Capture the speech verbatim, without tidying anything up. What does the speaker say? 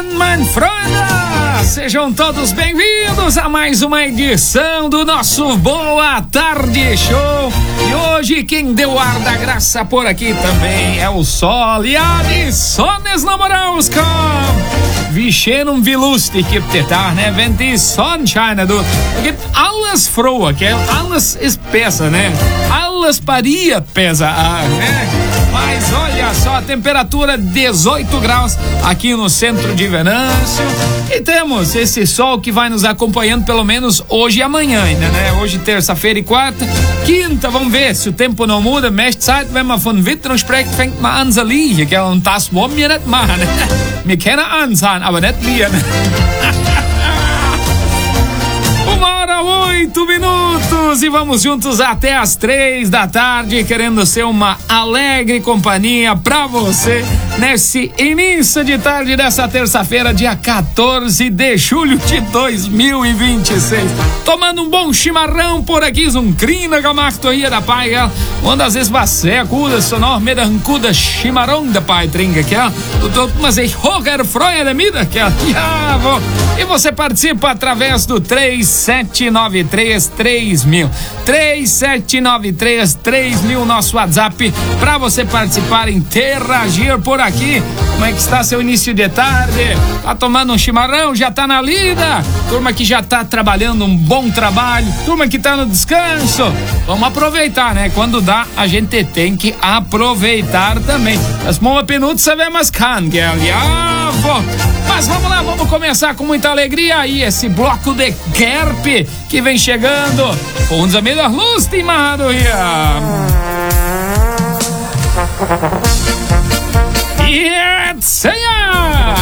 Manfreda, sejam todos bem-vindos a mais uma edição do nosso Boa Tarde Show. E hoje quem deu ar da graça por aqui também é o Sol e a Sones Namorowska. Vi schön wie lustig gibt es da, né? Wenn die Sonnenscheine do. Gibt alles froh, que alles ist besser, né? Alles paria pesa, ah, né? Mas olha só, a temperatura dezoito graus aqui no centro de Venâncio. E temos esse sol que vai nos acompanhando pelo menos hoje e amanhã ainda, né? Hoje terça-feira e quarta. Quinta, vamos ver se o tempo não muda. Meist Zeit, wenn man von Wittern spricht, fängt man an zu liegen, gell? Und das wollen wir nicht machen, ne? Wir können ansagen, aber nicht liegen. Uma hora, oito minutos e vamos juntos até as três da tarde, querendo ser uma alegre companhia pra você nesse início de tarde dessa terça-feira, dia quatorze de julho de dois mil e vinte e seis. Tomando um bom chimarrão por aqui, um crina gemacht hier dabei, ja. Und das ist was sehr Gutes, so noch mit einem guten Chimarrão dabei trinken, ja. Du tut man sich hoher Freude mit, ja. Ja, e você participa através do três sete nove três três mil. três sete nove três três mil, nosso WhatsApp, para você participar, interagir por aqui. Como é que está seu início de tarde? Tá tomando um chimarrão? Já tá na lida? Turma que já tá trabalhando um bom trabalho? Turma que tá no descanso? Vamos aproveitar, né? Quando dá, a gente tem que aproveitar também. Das Mama Penutza vem mais can, gell? Ja, mas vamos lá, vamos começar com muita alegria aí esse bloco de Kerp que vem chegando. Unser Mittag Mado hier. Jetzt, ja!